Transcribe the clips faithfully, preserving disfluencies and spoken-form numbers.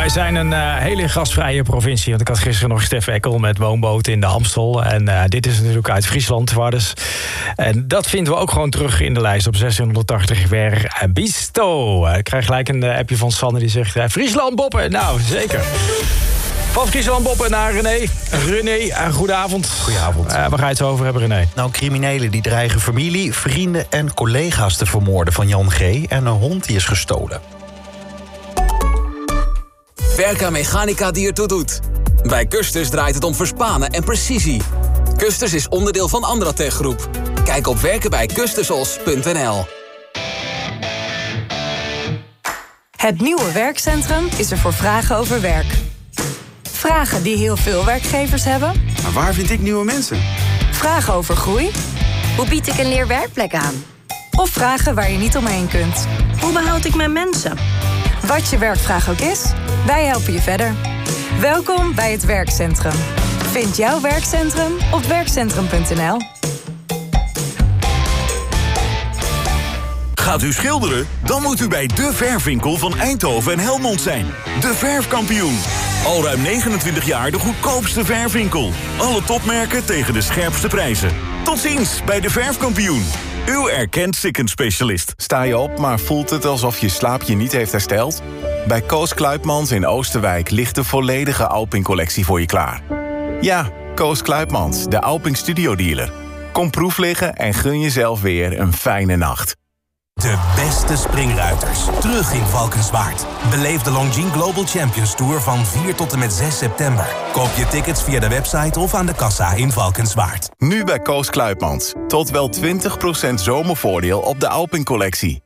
Wij zijn een uh, hele gastvrije provincie. Want ik had gisteren nog Stef Eckel met woonboten in de Amstel. En uh, dit is natuurlijk uit Friesland, Wardes. En dat vinden we ook gewoon terug in de lijst op zeshonderdtachtig weer. Bisto. Ik krijg gelijk een uh, appje van Sanne die zegt... Uh, Friesland boppen. Nou, zeker. Van Friesland boppen naar René. René, uh, goedenavond. Goedenavond. Uh, waar ga je het over hebben, René? Nou, criminelen die dreigen familie, vrienden en collega's te vermoorden van Jan G. En een hond die is gestolen. Werka Mechanica die ertoe doet. Bij Custers draait het om verspanen en precisie. Custers is onderdeel van Andratech Groep. Kijk op werken bij kustersos punt n l. Het nieuwe werkcentrum is er voor vragen over werk. Vragen die heel veel werkgevers hebben. Maar waar vind ik nieuwe mensen? Vragen over groei. Hoe bied ik een leerwerkplek aan? Of vragen waar je niet omheen kunt. Hoe behoud ik mijn mensen? Wat je werkvraag ook is, wij helpen je verder. Welkom bij het Werkcentrum. Vind jouw werkcentrum op werkcentrum punt n l. Gaat u schilderen? Dan moet u bij De Verfwinkel van Eindhoven en Helmond zijn. De Verfkampioen. Al ruim negenentwintig jaar de goedkoopste verfwinkel. Alle topmerken tegen de scherpste prijzen. Tot ziens bij De Verfkampioen. Uw erkend zikkenspecialist. Sta je op, maar voelt het alsof je slaap je niet heeft hersteld? Bij Koos Kluipmans in Oosterwijk ligt de volledige Alping-collectie voor je klaar. Ja, Koos Kluipmans, de Alping Studio Dealer. Kom proef liggen en gun jezelf weer een fijne nacht. De beste springruiters, terug in Valkenswaard. Beleef de Longines Global Champions Tour van vier tot en met zes september. Koop je tickets via de website of aan de kassa in Valkenswaard. Nu bij Koos Kluipmans. Tot wel twintig procent zomervoordeel op de Alping-collectie.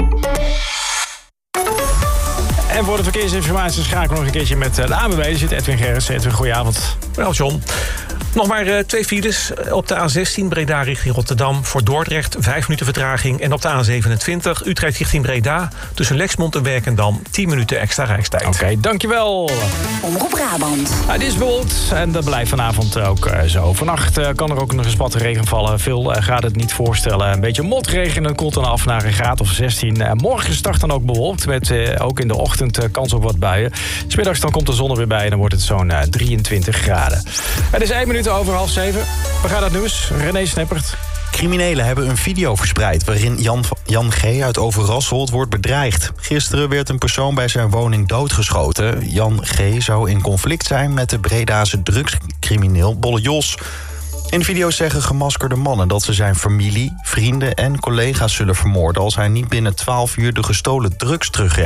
En voor de verkeersinformatie schakelen we nog een keertje met de A N W B. Er zit Edwin Gerrits. Edwin, goedenavond. Nou, John. Nog maar uh, twee files op de A zestien Breda richting Rotterdam. Voor Dordrecht vijf minuten vertraging. En op de A zevenentwintig Utrecht richting Breda. Tussen Lexmond en Werkendam tien minuten extra reistijd. Oké, okay, dankjewel. Omroep Brabant. Ah, dit is bewolkt en dat blijft vanavond ook uh, zo. Vannacht uh, kan er ook nog een spat regen vallen. Veel uh, gaat het niet voorstellen. Een beetje motregen en het koelt dan af naar een graad of zestien. Uh, morgen start dan ook bewolkt. Met uh, ook in de ochtend uh, kans op wat buien. 'S Middags dan komt de zon er weer bij en dan wordt het zo'n uh, drieëntwintig graden. Het is één minuut over half zeven. We gaan naar het nieuws. René Snippert. Criminelen hebben een video verspreid waarin Jan, Jan G. uit Overasselt wordt bedreigd. Gisteren werd een persoon bij zijn woning doodgeschoten. Jan G. zou in conflict zijn met de Bredase drugscrimineel Bolle Jos. In de video zeggen gemaskerde mannen dat ze zijn familie, vrienden en collega's zullen vermoorden als hij niet binnen twaalf uur de gestolen drugs teruggeeft.